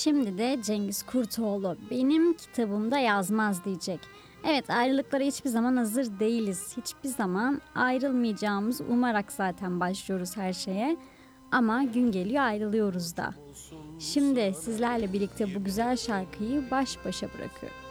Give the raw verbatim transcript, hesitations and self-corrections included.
Şimdi de Cengiz Kurtoğlu benim kitabımda yazmaz diyecek. Evet, ayrılıklara hiçbir zaman hazır değiliz. Hiçbir zaman ayrılmayacağımızı umarak zaten başlıyoruz her şeye. Ama gün geliyor ayrılıyoruz da. Şimdi sizlerle birlikte bu güzel şarkıyı baş başa bırakıyorum.